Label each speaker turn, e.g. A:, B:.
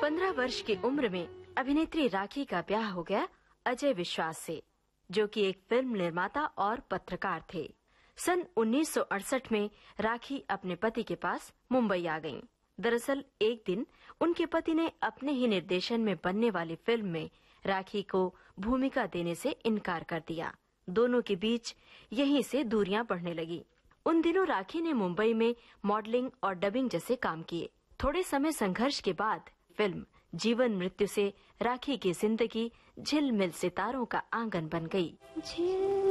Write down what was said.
A: 15 वर्ष की उम्र में अभिनेत्री राखी का ब्याह हो गया अजय विश्वास से, जो कि एक फिल्म निर्माता और पत्रकार थे। सन 1968 में राखी अपने पति के पास मुंबई आ गईं। दरअसल एक दिन उनके पति ने अपने ही निर्देशन में बनने वाली फिल्म में राखी को भूमिका देने से इनकार कर दिया। दोनों के बीच यहीं से दूरियां बढ़ने लगी। उन दिनों राखी ने मुंबई में मॉडलिंग और डबिंग जैसे काम किए। थोड़े समय संघर्ष के बाद फिल्म जीवन मृत्यु से राखी की जिंदगी झिलमिल सितारों का आंगन बन गई।